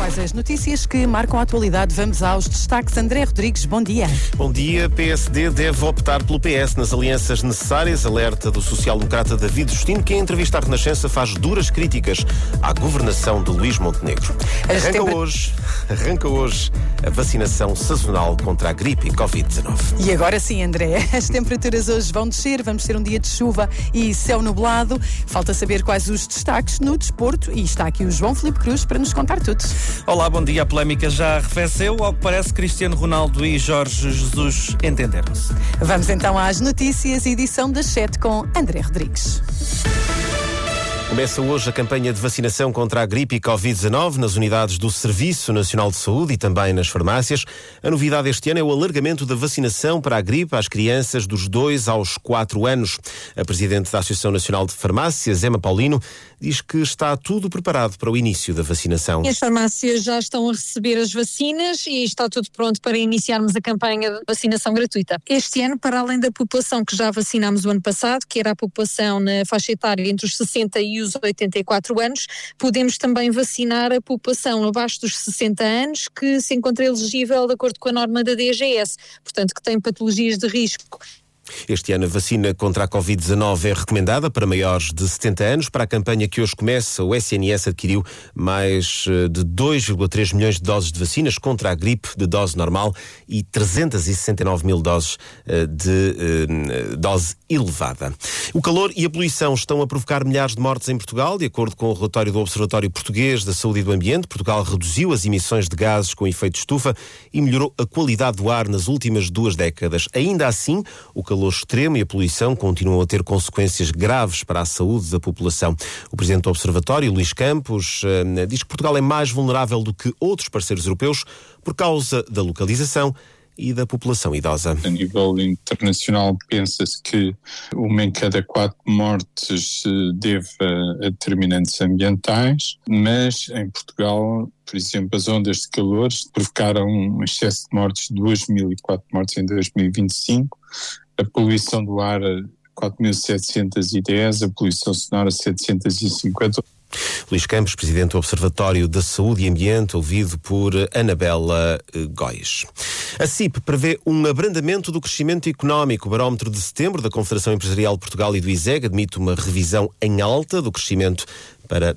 Quais as notícias que marcam a atualidade? Vamos aos destaques. André Rodrigues, bom dia. Bom dia. PSD deve optar pelo PS nas alianças necessárias. Alerta do social-democrata David Justino, que em entrevista à Renascença faz duras críticas à governação de Luís Montenegro. Arranca hoje a vacinação sazonal contra a gripe e Covid-19. E agora sim, André, as temperaturas hoje vão descer, vamos ter um dia de chuva e céu nublado. Falta saber quais os destaques no desporto e está aqui o João Filipe Cruz para nos contar tudo. Olá, bom dia. A polémica já arrefeceu. Ao que parece, Cristiano Ronaldo e Jorge Jesus entenderam-se. Vamos então às notícias, edição das 7 com André Rodrigues. Começa hoje a campanha de vacinação contra a gripe e Covid-19 nas unidades do Serviço Nacional de Saúde e também nas farmácias. A novidade este ano é o alargamento da vacinação para a gripe às crianças dos 2 aos 4 anos. A Presidente da Associação Nacional de Farmácias, Emma Paulino, diz que está tudo preparado para o início da vacinação. As farmácias já estão a receber as vacinas e está tudo pronto para iniciarmos a campanha de vacinação gratuita. Este ano, para além da população que já vacinámos o ano passado, que era a população na faixa etária entre os 60 e os 84 anos, podemos também vacinar a população abaixo dos 60 anos que se encontra elegível de acordo com a norma da DGS, portanto que tem patologias de risco. Este ano a vacina contra a Covid-19 é recomendada para maiores de 70 anos. Para a campanha que hoje começa, o SNS adquiriu mais de 2,3 milhões de doses de vacinas contra a gripe de dose normal e 369 mil doses de dose elevada. O calor e a poluição estão a provocar milhares de mortes em Portugal. De acordo com o relatório do Observatório Português da Saúde e do Ambiente, Portugal reduziu as emissões de gases com efeito de estufa e melhorou a qualidade do ar nas últimas 2 décadas. Ainda assim, o calor extremo e a poluição continuam a ter consequências graves para a saúde da população. O presidente do Observatório, Luís Campos, diz que Portugal é mais vulnerável do que outros parceiros europeus por causa da localização e da população idosa. A nível internacional, pensa-se que 1 em cada 4 mortes deve a determinantes ambientais, mas em Portugal, por exemplo, as ondas de calor provocaram um excesso de mortes, 2.004 mortes em 2025, a poluição do ar 4.710, a poluição sonora 750. Luís Campos, presidente do Observatório da Saúde e Ambiente, ouvido por Anabela Góis. A CIP prevê um abrandamento do crescimento económico. O barómetro de setembro da Confederação Empresarial de Portugal e do ISEG admite uma revisão em alta do crescimento para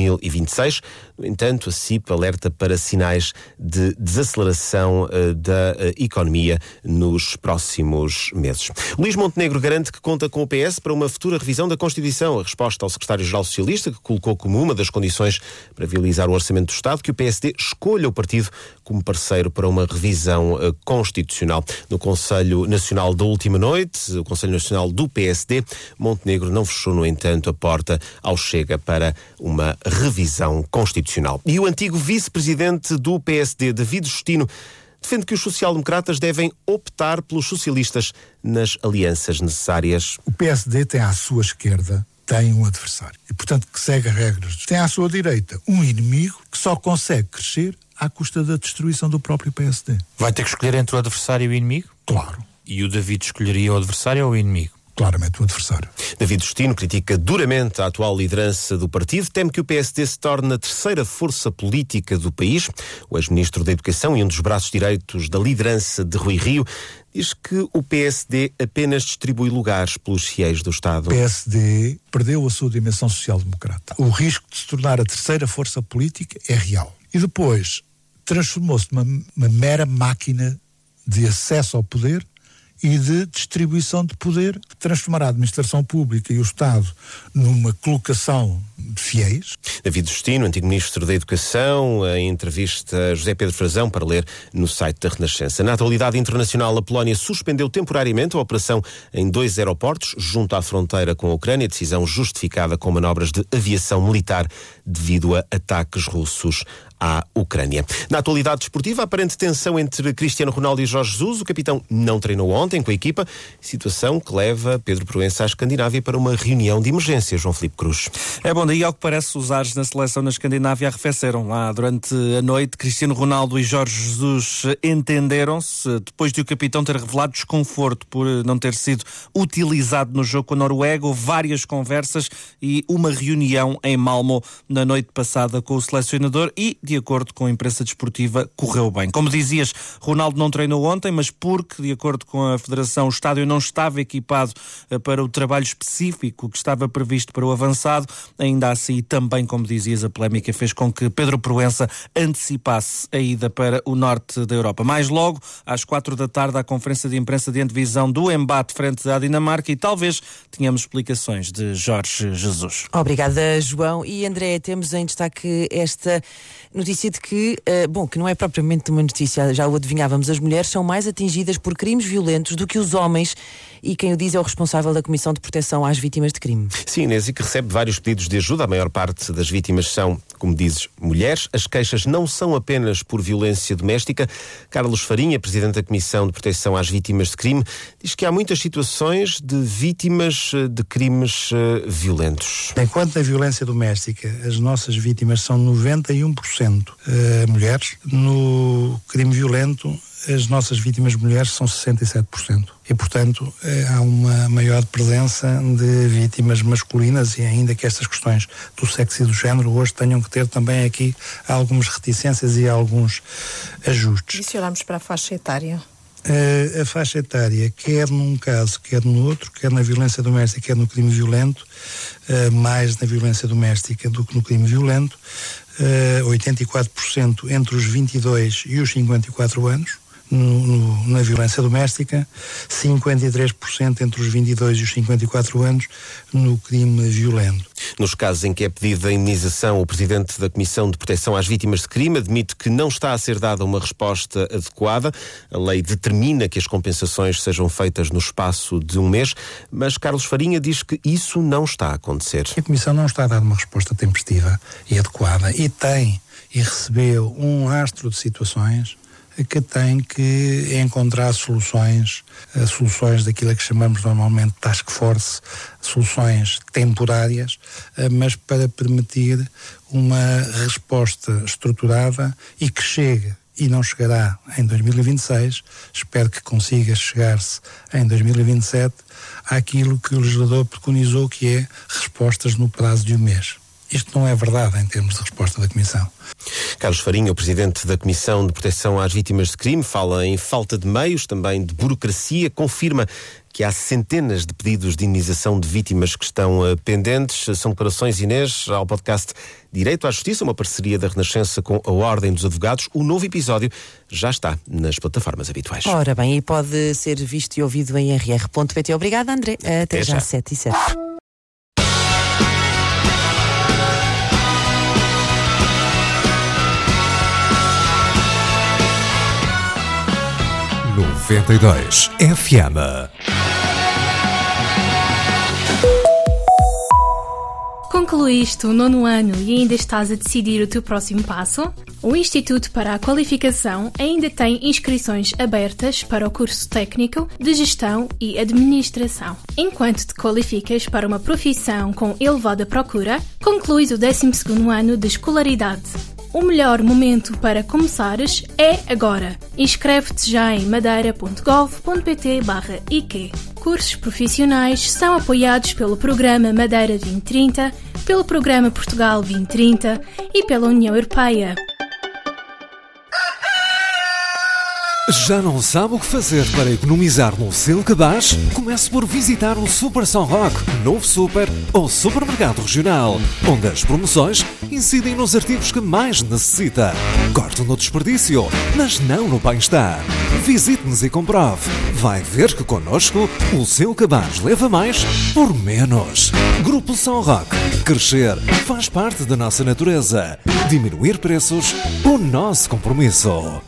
2026. No entanto, a CIP alerta para sinais de desaceleração da economia nos próximos meses. Luís Montenegro garante que conta com o PS para uma futura revisão da Constituição. A resposta ao secretário-geral socialista, que colocou como uma das condições para viabilizar o Orçamento do Estado que o PSD escolha o partido como parceiro para uma revisão constitucional. No Conselho Nacional da última noite, o Conselho Nacional do PSD, Montenegro não fechou, no entanto, a porta ao Chega para uma revisão constitucional. E o antigo vice-presidente do PSD, David Justino, defende que os social-democratas devem optar pelos socialistas nas alianças necessárias. O PSD tem à sua esquerda um adversário e, portanto, que segue as regras. Tem à sua direita um inimigo que só consegue crescer à custa da destruição do próprio PSD. Vai ter que escolher entre o adversário e o inimigo? Claro. E o David escolheria o adversário ou o inimigo? Claramente o adversário. David Justino critica duramente a atual liderança do partido, teme que o PSD se torne a terceira força política do país. O ex-ministro da Educação e um dos braços direitos da liderança de Rui Rio diz que o PSD apenas distribui lugares pelos fiéis do Estado. O PSD perdeu a sua dimensão social-democrata. O risco de se tornar a terceira força política é real. E depois transformou-se numa mera máquina de acesso ao poder e de distribuição de poder, que transformará a administração pública e o Estado numa colocação de fiéis. David Justino, antigo ministro da Educação, em entrevista a José Pedro Frazão para ler no site da Renascença. Na atualidade internacional, a Polónia suspendeu temporariamente a operação em 2 aeroportos junto à fronteira com a Ucrânia, decisão justificada com manobras de aviação militar devido a ataques russos à Ucrânia. Na atualidade desportiva, a aparente tensão entre Cristiano Ronaldo e Jorge Jesus. O capitão não treinou ontem com a equipa, situação que leva Pedro Proença à Escandinávia para uma reunião de emergência. João Filipe Cruz. É bom dia. Ao que parece, os ares na seleção na Escandinávia arrefeceram. Lá durante a noite, Cristiano Ronaldo e Jorge Jesus entenderam-se depois de o capitão ter revelado desconforto por não ter sido utilizado no jogo com a Noruega. Houve várias conversas e uma reunião em Malmö na noite passada com o selecionador e de acordo com a imprensa desportiva, correu bem. Como dizias, Ronaldo não treinou ontem, mas porque, de acordo com a Federação, o estádio não estava equipado para o trabalho específico que estava previsto para o avançado. Ainda assim, também, como dizias, a polémica fez com que Pedro Proença antecipasse a ida para o norte da Europa. Mais logo, às 4 da tarde, a conferência de imprensa de antevisão do embate frente à Dinamarca, e talvez tenhamos explicações de Jorge Jesus. Obrigada, João. E André, temos em destaque esta notícia de que, que não é propriamente uma notícia, já o adivinhávamos, as mulheres são mais atingidas por crimes violentos do que os homens, e quem o diz é o responsável da Comissão de Proteção às Vítimas de Crime. Sim, Inês, e que recebe vários pedidos de ajuda. A maior parte das vítimas são, como dizes, mulheres. As queixas não são apenas por violência doméstica. Carlos Farinha, presidente da Comissão de Proteção às Vítimas de Crime, diz que há muitas situações de vítimas de crimes violentos. Enquanto na violência doméstica as nossas vítimas são 91% mulheres, no crime violento as nossas vítimas mulheres são 67%. E, portanto, há uma maior presença de vítimas masculinas, e ainda que estas questões do sexo e do género hoje tenham que ter também aqui algumas reticências e alguns ajustes. E se olharmos para a faixa etária? A faixa etária, quer num caso, quer no outro, quer na violência doméstica, quer no crime violento, mais na violência doméstica do que no crime violento, 84% entre os 22 e os 54 anos, na violência doméstica, 53% entre os 22 e os 54 anos no crime violento. Nos casos em que é pedida a indemnização, o presidente da Comissão de Proteção às Vítimas de Crime admite que não está a ser dada uma resposta adequada. A lei determina que as compensações sejam feitas no espaço de um mês, mas Carlos Farinha diz que isso não está a acontecer. A Comissão não está a dar uma resposta tempestiva e adequada, e recebeu um lastro de situações que tem que encontrar soluções daquilo que chamamos normalmente task force, soluções temporárias, mas para permitir uma resposta estruturada e que chegue, e não chegará em 2026, espero que consiga chegar-se em 2027, àquilo que o legislador preconizou, que é respostas no prazo de um mês. Isto não é verdade em termos de resposta da Comissão. Carlos Farinha, o presidente da Comissão de Proteção às Vítimas de Crime, fala em falta de meios, também de burocracia, confirma que há centenas de pedidos de indemnização de vítimas que estão pendentes. São declarações, Inês, ao podcast Direito à Justiça, uma parceria da Renascença com a Ordem dos Advogados. O novo episódio já está nas plataformas habituais. Ora bem, e pode ser visto e ouvido em rr.pt. Obrigada, André. Até já, 7h07. No 92 FM. Concluíste o 9º ano e ainda estás a decidir o teu próximo passo? O Instituto para a Qualificação ainda tem inscrições abertas para o curso técnico de Gestão e Administração. Enquanto te qualificas para uma profissão com elevada procura, concluis o 12º ano de escolaridade. O melhor momento para começares é agora. Inscreve-te já em madeira.gov.pt/IQ. Cursos profissionais são apoiados pelo Programa Madeira 2030, pelo Programa Portugal 2030 e pela União Europeia. Já não sabe o que fazer para economizar no seu cabaz? Comece por visitar o Super São Roque, novo super ou supermercado regional, onde as promoções incidem nos artigos que mais necessita. Corte no desperdício, mas não no bem-estar. Visite-nos e comprove. Vai ver que connosco o seu cabaz leva mais por menos. Grupo São Roque. Crescer faz parte da nossa natureza. Diminuir preços, o nosso compromisso.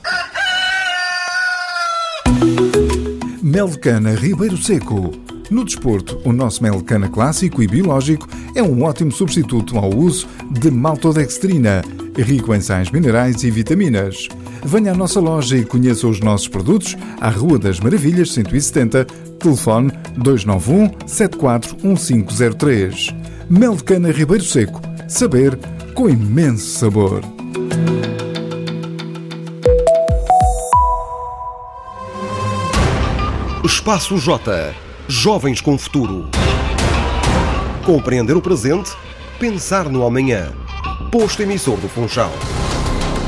Mel de cana Ribeiro Seco. No desporto, o nosso mel de cana clássico e biológico é um ótimo substituto ao uso de maltodextrina, rico em sais minerais e vitaminas. Venha à nossa loja e conheça os nossos produtos à Rua das Maravilhas 170, telefone 291 741503. Mel de cana Ribeiro Seco. Saber com imenso sabor. Espaço J. Jovens com futuro. Compreender o presente, pensar no amanhã. Posto emissor do Funchal.